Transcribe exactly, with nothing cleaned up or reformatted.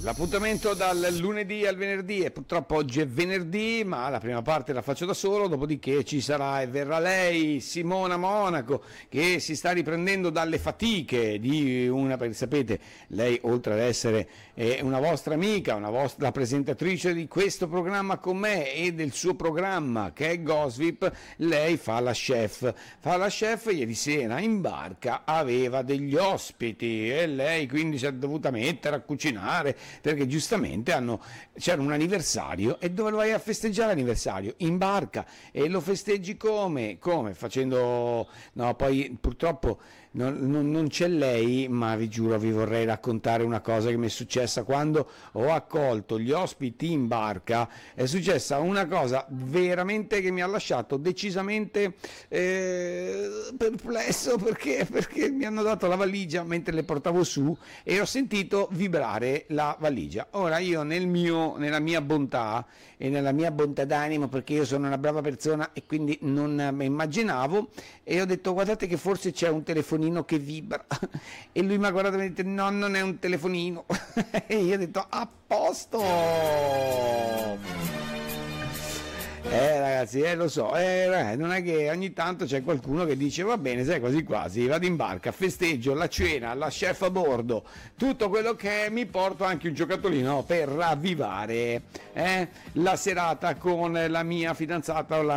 L'appuntamento dal lunedì al venerdì e purtroppo oggi è venerdì, ma la prima parte la faccio da solo, dopodiché ci sarà e verrà lei, Simona Monaco, che si sta riprendendo dalle fatiche di una, perché sapete, lei oltre ad essere eh, una vostra amica, una vostra presentatrice di questo programma con me e del suo programma che è Gossip, lei fa la chef, fa la chef ieri sera in barca aveva degli ospiti e lei quindi si è dovuta mettere a cucinare, perché giustamente hanno, c'era un anniversario e dove lo vai a festeggiare l'anniversario? In barca. E lo festeggi come? Come? Facendo... no, poi purtroppo non, non, non c'è lei, ma vi giuro vi vorrei raccontare una cosa che mi è successa quando ho accolto gli ospiti in barca. È successa una cosa veramente che mi ha lasciato decisamente eh, perplesso, perché, perché mi hanno dato la valigia mentre le portavo su e ho sentito vibrare la valigia. Ora io nel mio, nella mia bontà e nella mia bontà d'animo, perché io sono una brava persona e quindi non mi immaginavo, e ho detto guardate che forse c'è un telefonino che vibra e lui mi ha guardato e mi ha detto no, non è un telefonino e io ho detto a posto. Eh ragazzi, eh lo so, eh, non è che ogni tanto c'è qualcuno che dice va bene, sai, quasi quasi, vado in barca, festeggio la cena, la chef a bordo, tutto quello che è, mi porto anche un giocattolino per ravvivare eh, la serata con la mia fidanzata o la